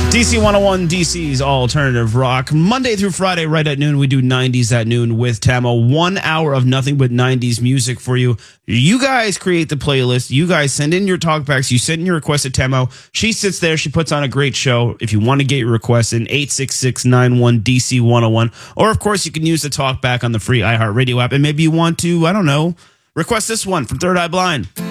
DC 101, DC's alternative rock. Monday through Friday, right at noon, we do 90s at noon with Tamo. 1 hour of nothing but 90s music for you. You guys create the playlist. You guys send in your talkbacks. You send in your requests to Tamo. She sits there. She puts on a great show. If you want to get your requests in, 866-91-DC-101. Or, of course, you can use the talkback on the free iHeartRadio app. And maybe you want to, I don't know, request this one from Third Eye Blind.